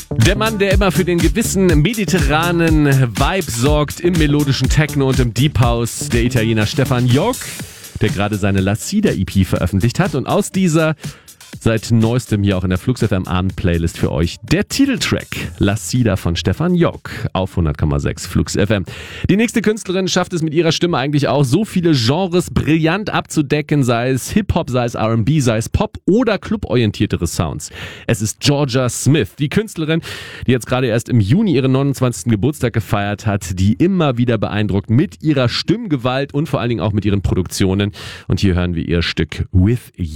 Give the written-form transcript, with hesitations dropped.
Der Mann, der immer für den gewissen mediterranen Vibe sorgt im melodischen Techno und im Deep House, der Italiener Stefan Jok, der gerade seine La Sida EP veröffentlicht hat und aus dieser seit neuestem hier auch in der Flux FM Abend-Playlist für euch der Titeltrack La Sida von Stefan Jok auf 100,6 Flux FM. Die nächste Künstlerin schafft es mit ihrer Stimme eigentlich auch, so viele Genres brillant abzudecken, sei es Hip-Hop, sei es R&B, sei es Pop oder cluborientiertere Sounds. Es ist Jorja Smith, die Künstlerin, die jetzt gerade erst im Juni ihren 29. Geburtstag gefeiert hat, die immer wieder beeindruckt mit ihrer Stimmgewalt und vor allen Dingen auch mit ihren Produktionen. Und hier hören wir ihr Stück With You.